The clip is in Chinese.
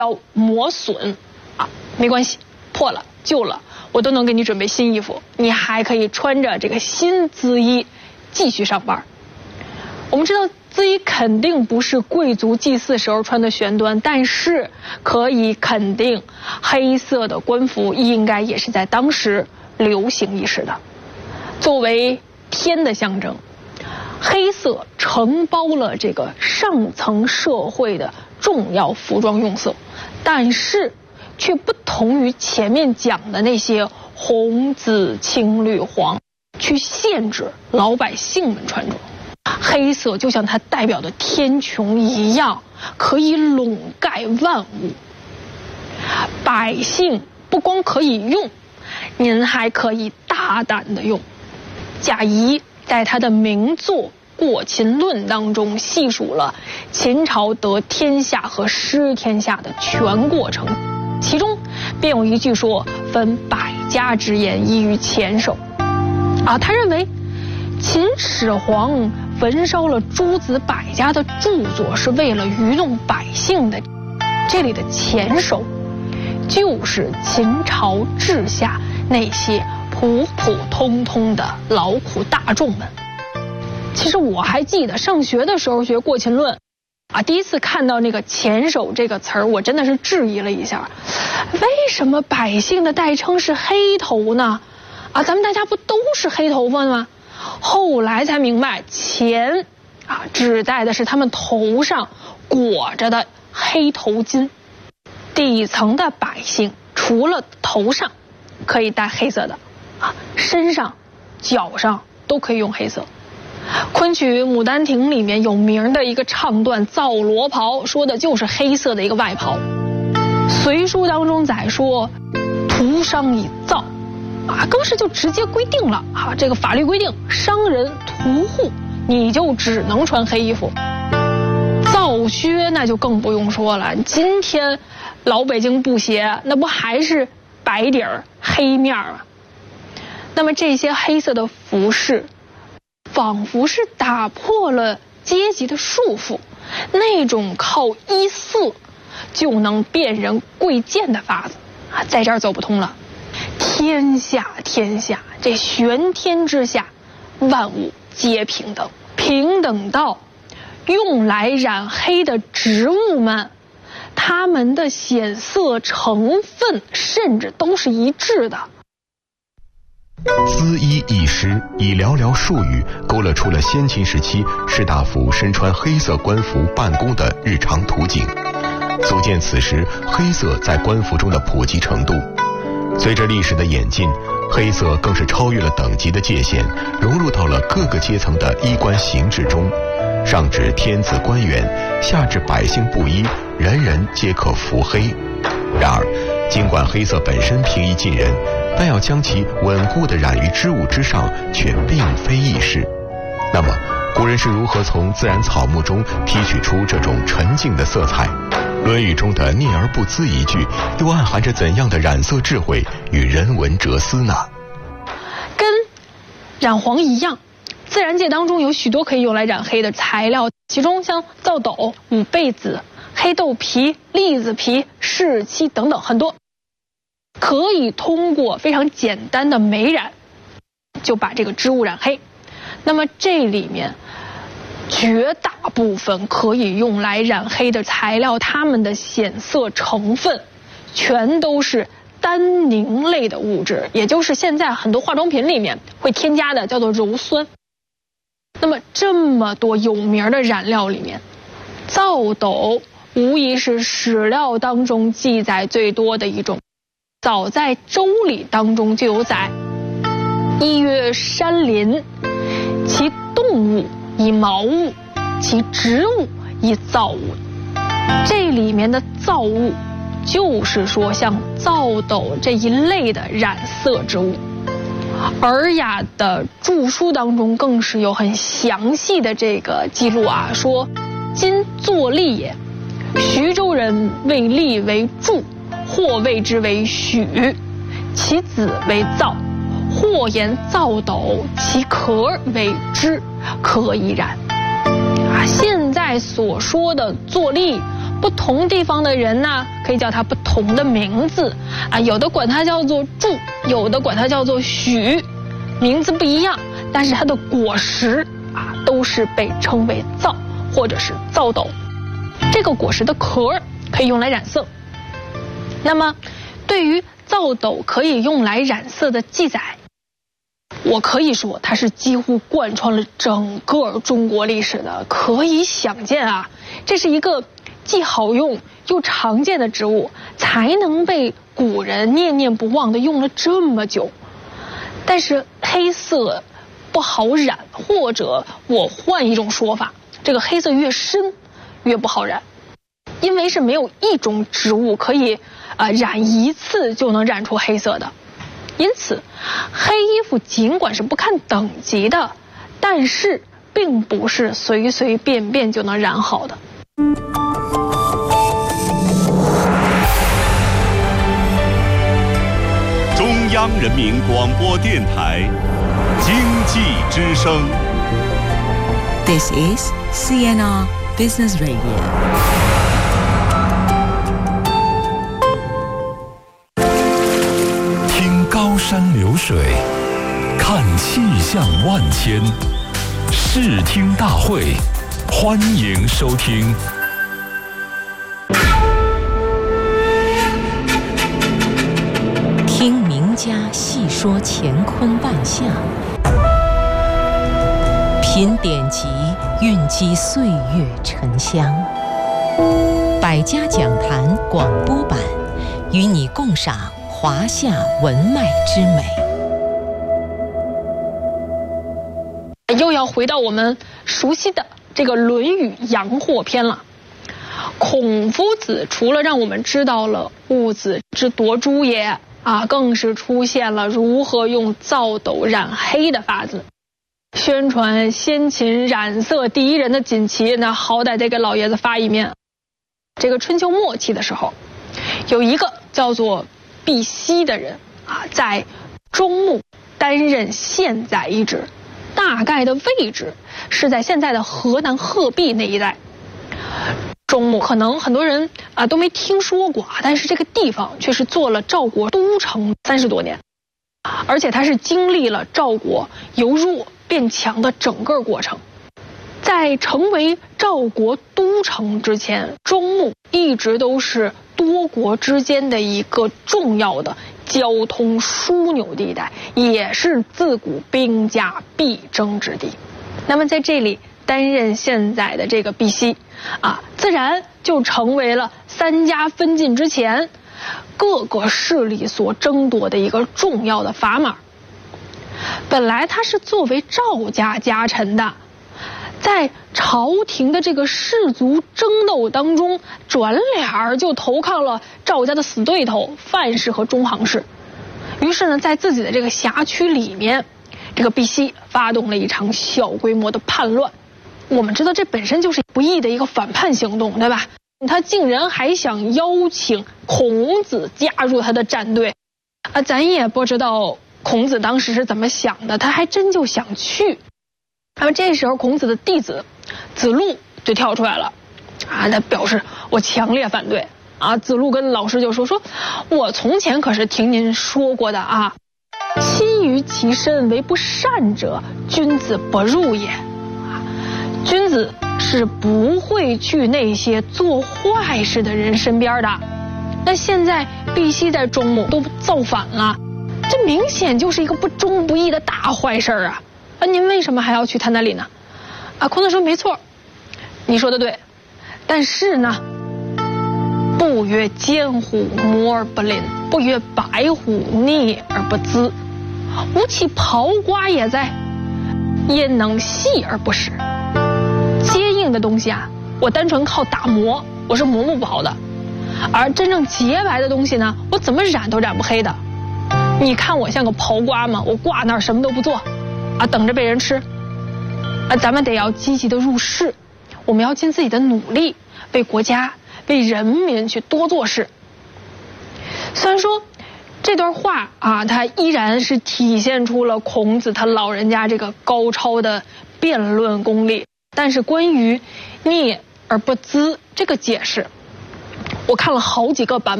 要磨损啊，没关系，破了旧了，我都能给你准备新衣服，你还可以穿着这个新缁衣继续上班。我们知道缁衣肯定不是贵族祭祀时候穿的玄端，但是可以肯定，黑色的官服应该也是在当时流行一时的。作为天的象征，黑色承包了这个上层社会的重要服装用色，但是却不同于前面讲的那些红紫青绿黄，去限制老百姓们穿着。黑色就像它代表的天穹一样，可以笼盖万物。百姓不光可以用，您还可以大胆的用。贾谊在他的名作《过秦论》当中细数了秦朝得天下和失天下的全过程，其中便有一句说：“分百家之言，依于前手。”他认为秦始皇焚烧了诸子百家的著作是为了愚弄百姓的。这里的前手就是秦朝治下那些普普通通的劳苦大众们。其实我还记得上学的时候学《过秦论》第一次看到那个前手这个词儿，我真的是质疑了一下，为什么百姓的代称是黑头呢？咱们大家不都是黑头发吗？后来才明白，前指代的是他们头上裹着的黑头巾。底层的百姓除了头上可以戴黑色的身上脚上都可以用黑色。昆曲《牡丹亭》里面有名的一个唱段《皂罗袍》，说的就是黑色的一个外袍。隋书当中载说徒商以皂，更是就直接规定了这个法律规定，商人屠户你就只能穿黑衣服。皂靴那就更不用说了，今天老北京布鞋那不还是白底儿黑面吗？那么这些黑色的服饰仿佛是打破了阶级的束缚，那种靠衣色就能辨人贵贱的法子在这儿走不通了。天下，这玄天之下，万物皆平等，平等到用来染黑的植物们，它们的显色成分甚至都是一致的。 缁衣一诗以寥寥数语勾勒出了先秦时期士大夫身穿黑色官服办公的日常图景，足见此时黑色在官服中的普及程度。随着历史的演进，黑色更是超越了等级的界限，融入到了各个阶层的衣冠形制中，上至天子官员，下至百姓布衣，人人皆可服黑。然而尽管黑色本身平易近人，但要将其稳固地染于织物之上却并非易事。那么古人是如何从自然草木中提取出这种纯净的色彩？论语中的念而不缁一句又暗含着怎样的染色智慧与人文哲思呢？ 跟染黄一样，自然界当中有许多可以用来染黑的材料，其中像皂斗、五贝子、黑豆皮、栗子皮、柿漆等等很多，可以通过非常简单的媒染就把这个织物染黑。那么这里面绝大部分可以用来染黑的材料，它们的显色成分全都是单宁类的物质，也就是现在很多化妆品里面会添加的，叫做鞣酸。那么这么多有名的染料里面，皂斗无疑是史料当中记载最多的一种。早在《周礼》当中就有载：一曰山林，其动物以毛物，其植物以皂物。这里面的皂物就是说像皂斗这一类的染色之物。尔雅的著书当中更是有很详细的这个记录说今作吏也，徐州人谓吏为柱，或谓之为许，其子为皂，或言皂斗，其壳为织，可以染。现在所说的作吏不同地方的人呢，可以叫它不同的名字啊，有的管它叫做柱，有的管它叫做许，名字不一样，但是它的果实啊都是被称为皂或者是皂斗。这个果实的壳可以用来染色。那么，对于皂斗可以用来染色的记载，我可以说它是几乎贯穿了整个中国历史的。可以想见啊，这是一个既好用又常见的植物，才能被古人念念不忘的用了这么久。但是黑色不好染，或者我换一种说法，这个黑色越深越不好染，因为是没有一种植物可以染一次就能染出黑色的。因此黑衣服尽管是不看等级的，但是并不是随随便便就能染好的。 中央人民广播电台经济之声。 This is CNR Business Radio. 听高山流水，看气象万千，视听大会，欢迎收听。 听名家细说乾坤万象，品典籍，蕴积岁月沉香。百家讲坛广播版，与你共赏华夏文脉之美。 又要回到我们熟悉的这个《论语阳货篇》了。孔夫子除了让我们知道了物子之夺诸也啊，更是出现了如何用皂斗染黑的法子。宣传先秦染色第一人的锦旗，那好歹得给老爷子发一面。这个春秋末期的时候，有一个叫做毕奚的人啊，在中牟担任县宰一职，大概的位置是在现在的河南鹤壁那一带。中牟可能很多人都没听说过，但是这个地方却是做了赵国都城30多年，而且它是经历了赵国由弱变强的整个过程。在成为赵国都城之前，中牟一直都是多国之间的一个重要的交通枢纽地带，也是自古兵家必争之地。那么在这里担任县宰的这个毕奚自然就成为了三家分晋之前各个势力所争夺的一个重要的砝码。本来他是作为赵家家臣的，在朝廷的这个士族争斗当中，转脸就投靠了赵家的死对头范氏和中行氏。于是呢，在自己的这个辖区里面，这个毕奚发动了一场小规模的叛乱。我们知道这本身就是不义的一个反叛行动，对吧？他竟然还想邀请孔子加入他的战队咱也不知道孔子当时是怎么想的，他还真就想去。那么这时候孔子的弟子子路就跳出来了他表示我强烈反对子路跟老师就说我从前可是听您说过的亲于其身为不善者，君子不入也君子是不会去那些做坏事的人身边的。那现在毕奚在中牟都造反了，这明显就是一个不忠不义的大坏事您为什么还要去他那里呢？孔子说没错，你说的对，但是呢，不曰奸乎摩而不吝，不曰白乎逆而不淄，吾其刨瓜也哉，焉能细而不实？坚硬的东西我单纯靠打磨我是磨不好的，而真正洁白的东西呢，我怎么染都染不黑的。你看我像个刨瓜吗？我挂那儿什么都不做等着被人吃咱们得要积极的入世，我们要尽自己的努力，为国家为人民去多做事。虽然说这段话它依然是体现出了孔子他老人家这个高超的辩论功力，但是关于逆而不淄这个解释我看了好几个版